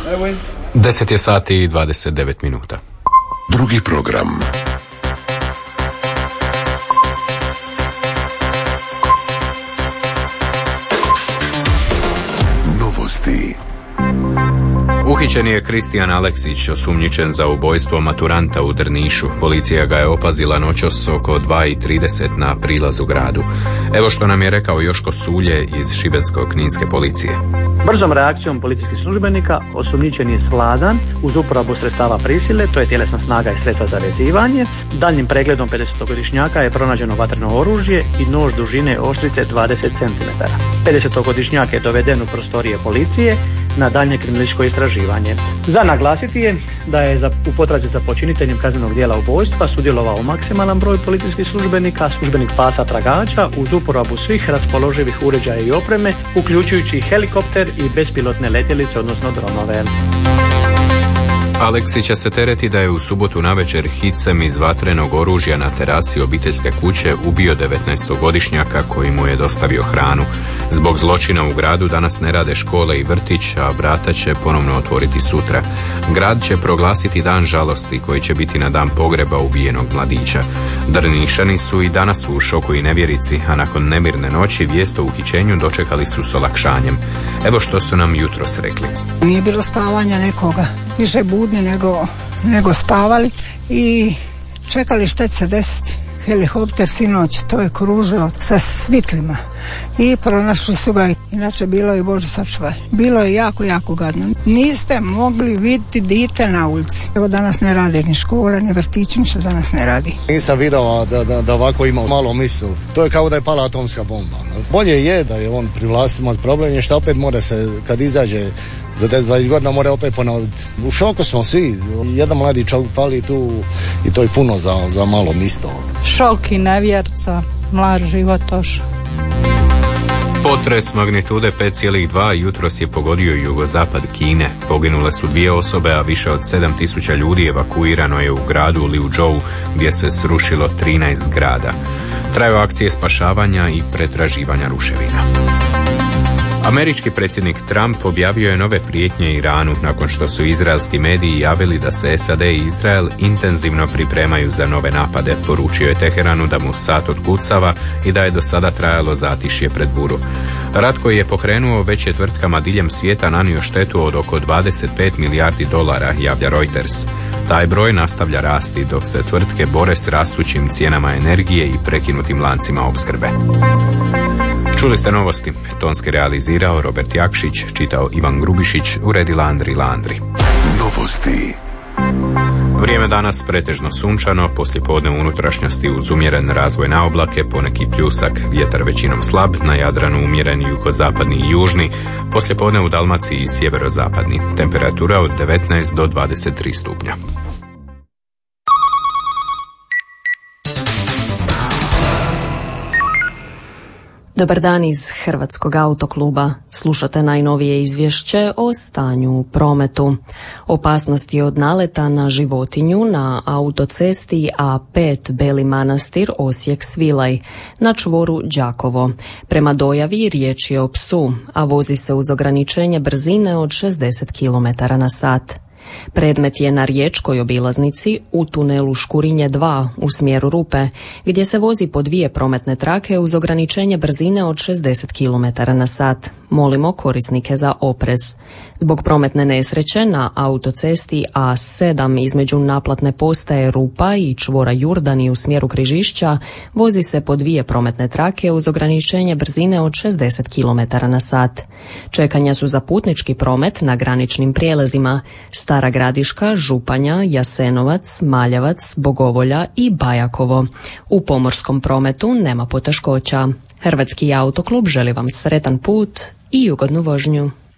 10 je sati i 29 minuta. Drugi program. Novosti. Uhićen je Kristijan Aleksić, osumnjičen za ubojstvo maturanta u Drnišu. Policija ga je opazila noćas oko 2:30 na prilazu gradu. Evo što nam je rekao Joško Sulje iz Šibensko-kninske policije. Brzom reakcijom policijskih službenika osumnjičen je svladan uz uporabu sredstava prisile, to je tjelesna snaga i sredstva za vezivanje. Daljnjim pregledom 50-godišnjaka je pronađeno vatreno oružje i nož dužine oštrice 20 cm. 50-godišnjak je doveden u prostorije policije na daljnje kriminalističko istraživanje. Za naglasiti je da je u potrazi za počiniteljem kaznenog djela ubojstva sudjelovao maksimalan broj policijskih službenika, službenik pasa tragača uz uporabu svih raspoloživih uređaja i opreme, uključujući helikopter i bespilotne letjelice, odnosno dronove. Aleksića se tereti da je u subotu navečer hicem iz vatrenog oružja na terasi obiteljske kuće ubio 19-godišnjaka koji mu je dostavio hranu. Zbog zločina u gradu danas ne rade škole i vrtić, a vrata će ponovno otvoriti sutra. Grad će proglasiti dan žalosti koji će biti na dan pogreba ubijenog mladića. Drnišani su i danas u šoku i nevjerici, a nakon nemirne noći vijest o uhićenju dočekali su s olakšanjem. Evo što su nam jutros rekli. Nije bilo spavanja nekoga, više budni nego spavali i čekali šta će se desiti. Helikopter sinoć, to je kružilo sa svitlima i pronašli su ga. Inače bilo je, Bože sačuvaj, bilo je jako, jako gadno. Niste mogli vidjeti dite na ulici. Evo danas ne rade ni škola, ni vrtići, ništa danas ne radi. Nisam vjerovao da ovako ima malo misl. To je kao da je pala atomska bomba. Bolje je da je on pri vlastima. Problem je što opet mora se, kad izađe za 10-20 godina, mora opet ponoviti. U šoku smo svi. Jedan mladi čovjek pali tu i to je puno za malo mjesto. Šok i nevjerca, mlad životoš. Potres magnitude 5,2 jutros je pogodio jugozapad Kine. Poginule su 2 osobe, a više od 7.000 ljudi evakuirano je u gradu Liuzhou, gdje se srušilo 13 zgrada. Traju akcije spašavanja i pretraživanja ruševina. Američki predsjednik Trump objavio je nove prijetnje Iranu nakon što su izraelski mediji javili da se SAD i Izrael intenzivno pripremaju za nove napade. Poručio je Teheranu da mu sat otkucava i da je do sada trajalo zatišje pred buru. Rat koji je pokrenuo već je tvrtkama diljem svijeta nanio štetu od oko 25 milijardi dolara, javlja Reuters. Taj broj nastavlja rasti dok se tvrtke bore s rastućim cijenama energije i prekinutim lancima opskrbe. Čuli ste novosti. Tonski realizirao Robert Jakšić, čitao Ivan Grubišić, uredila Andri Landri. Novosti. Vrijeme danas pretežno sunčano, poslijepodne u unutrašnjosti uz umjeren razvoj na oblake, poneki pljusak, vjetar većinom slab, na Jadranu umjeren jugozapadni i južni, poslijepodne u Dalmaciji i sjeverozapadni. Temperatura od 19 do 23 stupnja. Dobar dan iz Hrvatskog autokluba. Slušate najnovije izvješće o stanju u prometu. Opasnosti od naleta na životinju na autocesti A5 Beli Manastir Osijek Svilaj na čvoru Đakovo. Prema dojavi riječ je o psu, a vozi se uz ograničenje brzine od 60 km/h. Predmet je na riječkoj obilaznici u tunelu Škurinje 2 u smjeru Rupe, gdje se vozi po 2 prometne trake uz ograničenje brzine od 60 km/h. Molimo korisnike za oprez. Zbog prometne nesreće na autocesti A7 između naplatne postaje Rupa i čvora Jurdani u smjeru Križišća vozi se po 2 prometne trake uz ograničenje brzine od 60 km/h. Čekanja su za putnički promet na graničnim prijelazima Stara Gradiška, Županja, Jasenovac, Maljevac, Bogovolja i Bajakovo. U pomorskom prometu nema poteškoća. Hrvatski autoklub želi vam sretan put i ugodnu vožnju.